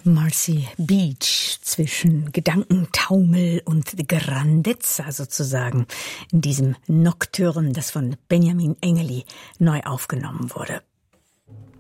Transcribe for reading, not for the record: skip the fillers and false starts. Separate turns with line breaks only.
Marcy Beach zwischen Gedankentaumel und Grandezza sozusagen in diesem Nocturne, das von Benjamin Engeli neu aufgenommen wurde.